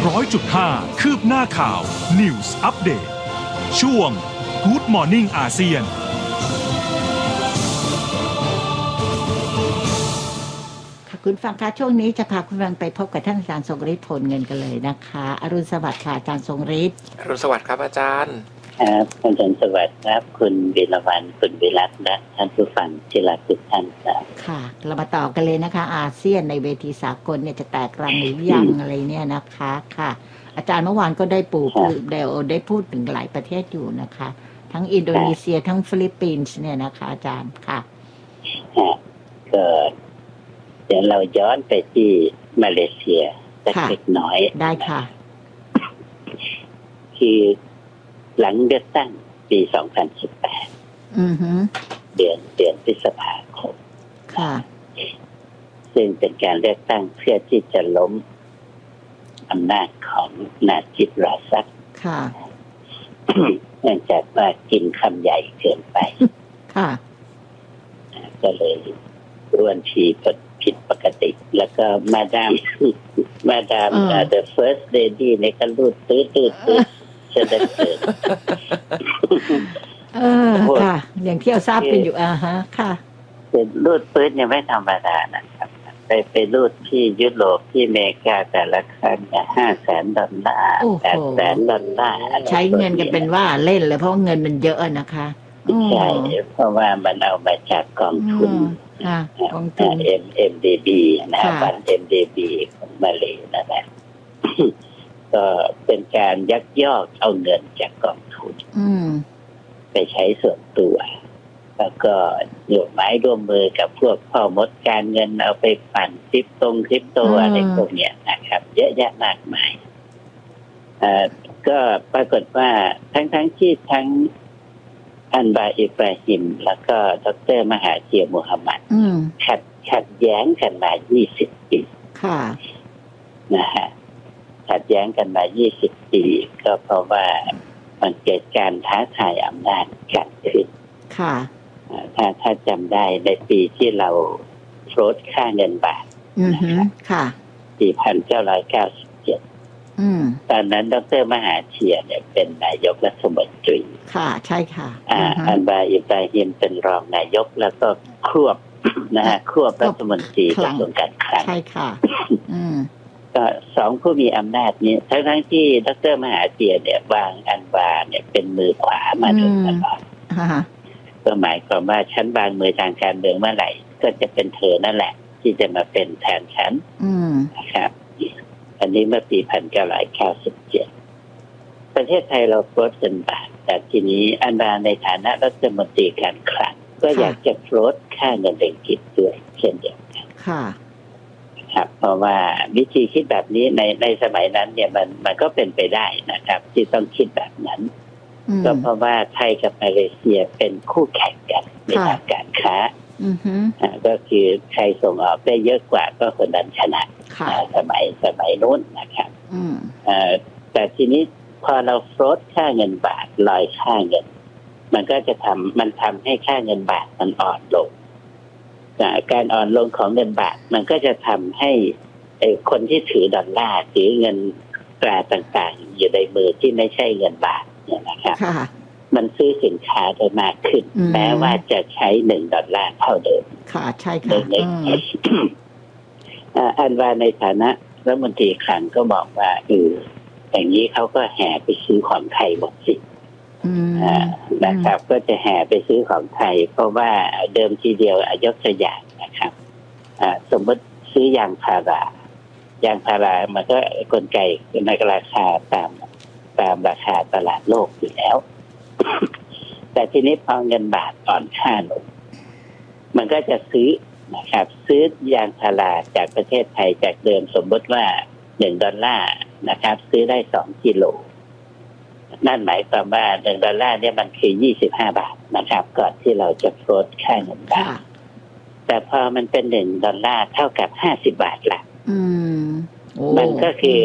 100.5 คืบหน้าข่าว News Update ช่วง Good Morning อาเซียนคุณฟังคะช่วงนี้จะพาคุณฟังไปพบกับท่านอาจารย์ทรงฤทธิ์ผลเงินกันเลยนะคะอรุณสวัสดิ์ค่ะอาจารย์ทรงฤทธิ์อรุณสวัสดิ์ครับอาจารย์ครับอาจารย์สวัสดิ์ครับคุณวิรวรรณคุณวิรัตน์และท่านผู้ฟังที่รักทุกท่านครับค่ะเรามาต่อกันเลยนะคะอาเซียนในเวทีสากลเนี่ยจะแตกรังหรือยังอะไรเนี่ยนะคะค่ะอาจารย์เมื่อวานก็ได้ได้พูดถึงหลายประเทศอยู่นะคะทั้งอินโดนีเซียทั้งฟิลิปปินส์เนี่ยนะคะอาจารย์ค่ะก็เดี๋ยวเราย้อนไปที่มาเลเซียสักเล็กน้อยได้ค่ะคือหลังเลือกตั้งปี2018เดือนพฤษภาคมค่ะซึ่งเป็นการเลือกตั้งเพื่อที่จะล้มอำนาจของนาจิบราซักค่ะเนื่องจากว่ากินคำใหญ่เกินไปค่ะก็เลยร่วนทีผิดปกติแล้วก็มาดาม the first lady ในการรูดตื้อเสด็จเกิดค่ะอย่างที่เราทราบกันอยู่ฮะค่ะเป็นรูดปื้นยังไม่ธรรมดานะครับไปรูดที่ยุโรปที่อเมริกาแต่ละครั้ง$500,000 $800,000 ใช้เงินกันเป็นว่าเล่นเลยเพราะเงินมันเยอะนะคะใช่เพราะว่ามันเอามาจากกองทุนกองทุน MDB นะบัตร MDB ของมาเลนั่นแหละก็เป็นการยักยอกเอาเงินจากกองทุนไปใช้ส่วนตัวแล้วก็ร่วมไม้ร่วมมือกับพวกพ่อมดการเงินเอาไปปั่นคริปโตอะไรพวกเนี้ยนะครับเยอะแยะมากมายก็ปรากฏว่าทั้งที่ทั้งอันบาอิบราฮิมแล้วก็ดร.มหาธีรมูฮัมหมัดขัดแย้งกันมา20 ปีค่ะนะฮะขัดแย้งกันมา20 ปีก็เพราะว่ามันเกิดการท้าทายอำนาจกันขึ้นค่ะถ้าจำได้ในปีที่เราโฟลตค่าเงินบาทค่ะปี1997ตอนนั้นดร.มหาธีรเนี่ยเป็นนายกรัฐมนตรีค่ะใช่ค่ะอันบาอิบราฮิมเป็นรองนายกแล้วก็ควบรัฐมนตรีกระทรวงการคลังใช่ค่ะก็สองผู้มีอำนาจนี้ทั้งที่ดร.มหาธีรเนี่ยวางอันบาเนี่ยเป็นมือขวามาโดยตลอดก็หมายความว่าฉันวางมือทางการเมืองเมื่อไหร่ก็จะเป็นเธอนั่นแหละที่จะมาเป็นแทนฉันนะครับอันนี้เมื่อปี1997ประเทศไทยเราโฟลตเงินบาทแต่ทีนี้อันบาในฐานะรัฐมนตรีการคลังก็อยากจะโฟลตค่าเงินเริงกิตด้วยเช่นเดียวกันค่ะครับเพราะว่าวิธีคิดแบบนี้ในสมัยนั้นเนี่ยมันก็เป็นไปได้นะครับที่ต้องคิดแบบนั้นก็เพราะว่าไทยกับมาเลเซียเป็นคู่แข่งกันในทางการค้าก็คือใครส่งออกได้เยอะกว่าก็คนนั้นชนะสมัยนู้นนะครับแต่ทีนี้พอเราโฟลตค่าเงินบาทลอยค่าเงินมันก็จะทำให้ค่าเงินบาทมันอ่อนลงการอ่อนลงของเงินบาทมันก็จะทำให้คนที่ถือดอลลาร์ถือเงินตราต่างๆอยู่ในมือที่ไม่ใช่เงินบาทเนี่ยนะครับมันซื้อสินค้าได้มากขึ้นแม้ว่าจะใช้$1เท่าเดิมค่ะใช่ค่ะอันว่าในฐานะรัฐมนตรีคลังก็บอกว่าอย่างนี้เขาก็แห่ไปซื้อของไทยหมดสินะครับก็จะแห่ไปซื้อของไทยเพราะว่าเดิมทีเดียวยกตัวอย่างนะครับสมมติซื้อยางพารามันก็กลไกในราคาตามราคาตลาดโลกอยู่แล้วแต่ทีนี้พอเงินบาทอ่อนค่าลงมันก็จะซื้อนะครับซื้อยางพาราจากประเทศไทยจากเดิมสมมติว่า$1นะครับซื้อได้2 กิโลนั่นหมายความว่า$1เนี่ยมันคือ25 บาทนะครับก่อนที่เราจะโฟลตค่าเงินบาทแต่พอมันเป็น$1เท่ากับ50 บาทละมันก็คือ